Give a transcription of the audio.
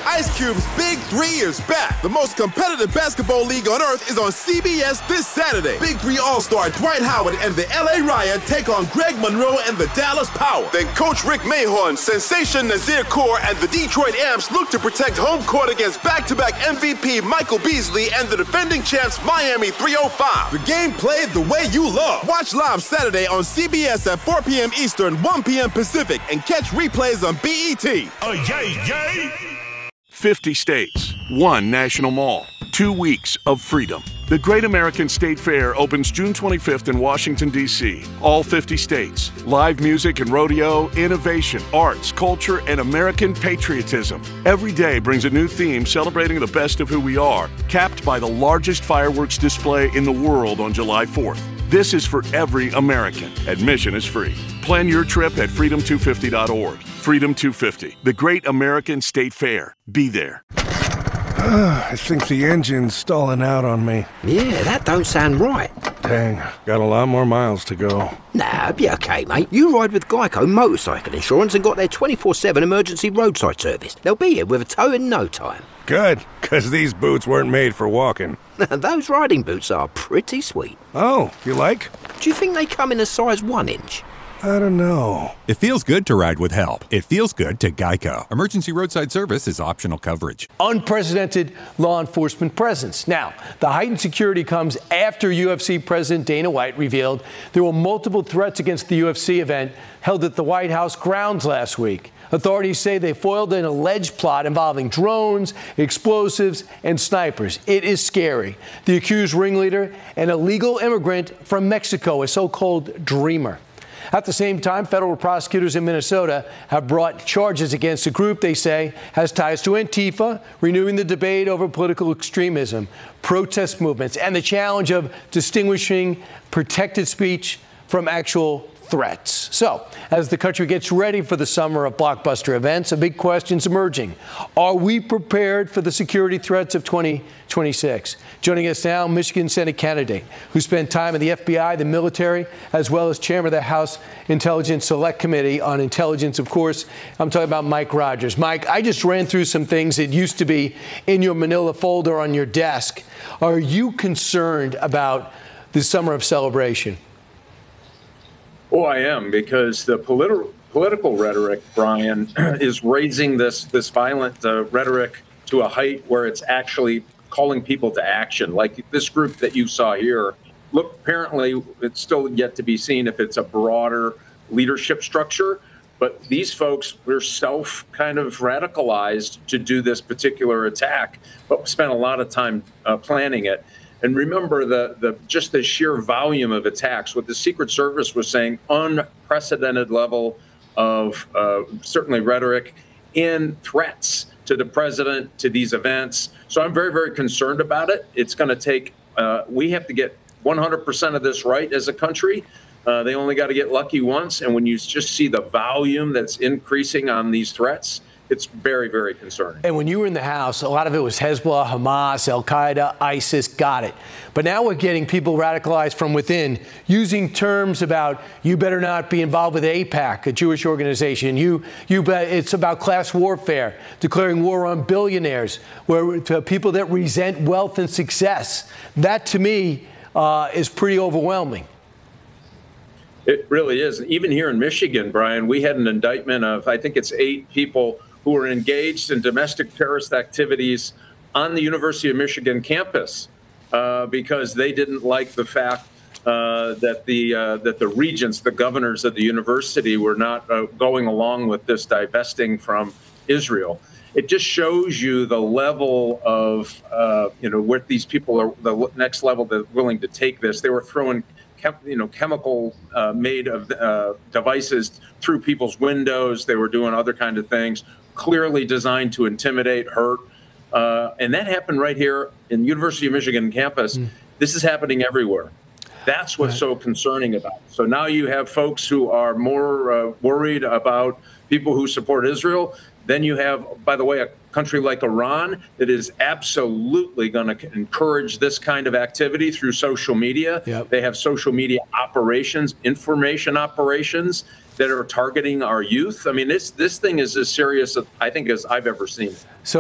Ice Cube's Big 3 is back. The most competitive basketball league on earth is on CBS this Saturday. Big 3 All-Star Dwight Howard and the LA Riot take on Greg Monroe and the Dallas Power. Then Coach Rick Mahorn, Sensation Nazir Kaur, and the Detroit Amps look to protect home court against back-to-back MVP Michael Beasley and the defending champs Miami 305. The game played the way you love. Watch live Saturday on CBS at 4 p.m. Eastern, 1 p.m. Pacific, and catch replays on BET. Oh, yay! 50 states, 1 national mall, 2 weeks of freedom. The Great American State Fair opens June 25th in Washington, D.C. All 50 states. Live music and rodeo, innovation, arts, culture, and American patriotism. Every day brings a new theme celebrating the best of who we are, capped by the largest fireworks display in the world on July 4th. This is for every American. Admission is free. Plan your trip at freedom250.org. Freedom 250, the Great American State Fair. Be there. I think the engine's stalling out on me. Yeah, that don't sound right. Dang, got a lot more miles to go. Nah, be okay, mate. You ride with Geico Motorcycle Insurance and got their 24/7 emergency roadside service. They'll be here with a tow in no time. Good, because these boots weren't made for walking. Those riding boots are pretty sweet. Oh, you like? Do you think they come in a size 1 inch? I don't know. It feels good to ride with help. It feels good to Geico. Emergency roadside service is optional coverage. Unprecedented law enforcement presence. Now, the heightened security comes after UFC President Dana White revealed there were multiple threats against the UFC event held at the White House grounds last week. Authorities say they foiled an alleged plot involving drones, explosives, and snipers. It is scary. The accused ringleader, an illegal immigrant from Mexico, a so-called dreamer. At the same time, federal prosecutors in Minnesota have brought charges against a group they say has ties to Antifa, renewing the debate over political extremism, protest movements, and the challenge of distinguishing protected speech from actual threats. So, as the country gets ready for the summer of blockbuster events, a big question's emerging. Are we prepared for the security threats of 2026? Joining us now, Michigan Senate candidate who spent time in the FBI, the military, as well as chairman of the House Intelligence Select Committee on Intelligence, of course. I'm talking about Mike Rogers. Mike, I just ran through some things that used to be in your manila folder on your desk. Are you concerned about the summer of celebration? Oh, I am, because the political rhetoric, Brian, is raising this violent rhetoric to a height where it's actually calling people to action. Like this group that you saw here, look, apparently it's still yet to be seen if it's a broader leadership structure, but these folks were kind of radicalized to do this particular attack, but spent a lot of time planning it. And remember just the sheer volume of attacks. What the Secret Service was saying, unprecedented level of certainly rhetoric and threats to the president, to these events. So I'm very, very concerned about it. It's going to take, we have to get 100% of this right as a country. They only got to get lucky once. And when you just see the volume that's increasing on these threats, it's very, very concerning. And when you were in the House, a lot of it was Hezbollah, Hamas, Al-Qaeda, ISIS, got it. But now we're getting people radicalized from within, using terms about you better not be involved with AIPAC, a Jewish organization. It's about class warfare, declaring war on billionaires, to people that resent wealth and success. That, to me, is pretty overwhelming. It really is. Even here in Michigan, Brian, we had an indictment of, I think it's 8 people who were engaged in domestic terrorist activities on the University of Michigan campus because they didn't like the fact that the regents, the governors of the university, were not going along with this divesting from Israel. It just shows you the level of, where these people are, the next level they're willing to take this. They were throwing chemical made of devices through people's windows. They were doing other kind of things, clearly designed to intimidate, hurt. And that happened right here in University of Michigan campus. This is happening everywhere. That's what's so concerning about it. So now you have folks who are more worried about people who support Israel. Then you have, by the way, a country like Iran that is absolutely going to encourage this kind of activity through social media. Yep. They have social media operations, information operations that are targeting our youth. I mean, this thing is as serious, I think, as I've ever seen. So